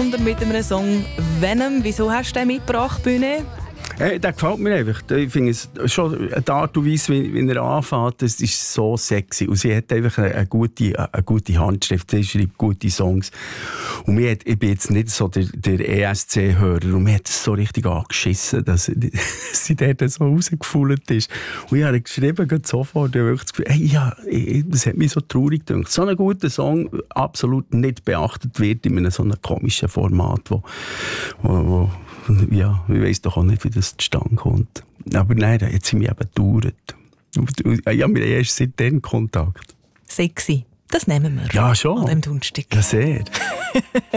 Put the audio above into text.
Wunder mit einem Song «Venom». Wieso hast du den mitgebracht, Bühne? Der gefällt mir einfach. Ich finde es schon die Art und Weise, wie er anfängt, das ist so sexy. Und sie hat einfach eine gute Handschrift. Sie schreibt gute Songs. Und ich bin jetzt nicht so der ESC-Hörer. Und mir hat es so richtig angeschissen, dass sie dort so rausgefüllt ist. Und ich habe geschrieben, gerade sofort, ich das Gefühl, das hat mich so traurig gedacht. So ein guter Song absolut nicht beachtet wird in einem so einem komischen Format, wo ja, ich weiss doch auch nicht, wie das zustande kommt. Aber nein, jetzt sind wir eben gedauert. Ja, wir haben erst seitdem Kontakt. Sexy, das nehmen wir. Ja, schon. An dem Donnerstag. Ja, sehr.